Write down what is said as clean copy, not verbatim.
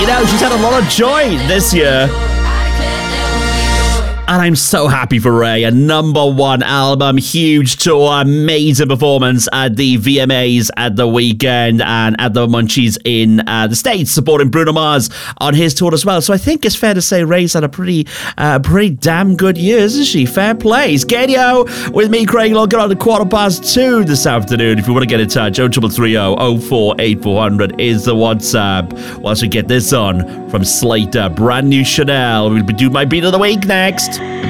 You know, she's had a lot of joy this year. And I'm so happy for Ray. A #1 album, huge tour, amazing performance at the VMAs at the weekend and at the Munchies in the States, supporting Bruno Mars on his tour as well. So I think it's fair to say Ray's had a pretty damn good year, isn't she? Fair play. It's Gadio with me, Craig Long. Get on to 2:15 this afternoon. If you want to get in touch, 0330 048400 is the WhatsApp. Whilst we get this on from Slater, brand new Chanel. We'll do my beat of the week next.